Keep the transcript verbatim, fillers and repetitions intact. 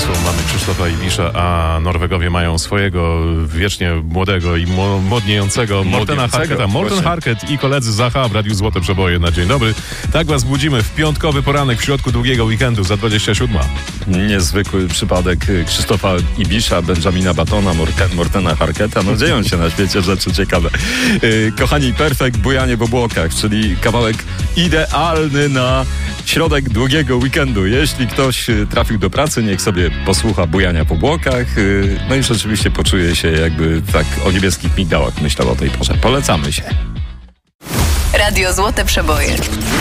Państwu, mamy Krzysztofa Ibisza, a Norwegowie mają swojego wiecznie młodego i mo- modniejącego Mortena Harketa. Morten Harket i koledzy Zaha w Radiu Złote Przeboje na dzień dobry. Tak was budzimy w piątkowy poranek w środku długiego weekendu za dwudziesta siódma. Niezwykły przypadek Krzysztofa Ibisza, Benjamina Batona, Morten, Mortena Harketa. No dzieją się na świecie rzeczy ciekawe. Yy, kochani, Perfekt Bujanie w obłokach, czyli kawałek idealny na środek długiego weekendu. Jeśli ktoś trafił do pracy, niech sobie posłucha Bujania w obłokach. No i rzeczywiście poczuje się, jakby tak o niebieskich migdałach myślał o tej porze. Polecamy się. Radio Złote Przeboje.